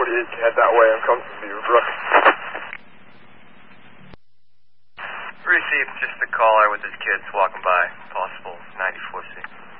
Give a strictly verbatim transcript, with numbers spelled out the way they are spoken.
forty-eight, head that way. I'm coming from Beaverbrook. Received just a caller with his kids walking by. Possible ninety-four C.